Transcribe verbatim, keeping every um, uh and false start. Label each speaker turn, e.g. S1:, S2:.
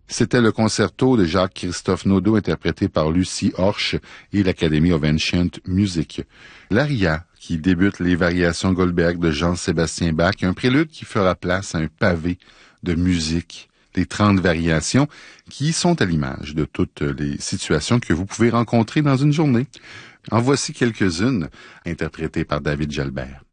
S1: C'était le concerto de Jacques-Christophe Naudot interprété par Lucie Horsch et l'Académie of Ancient Music. L'Aria, qui débute les variations Goldberg de Jean-Sébastien Bach, un prélude qui fera place à un pavé de musique. Les trente variations qui sont à l'image de toutes les situations que vous pouvez rencontrer dans une journée. En voici quelques-unes, interprétées par David Jalbert.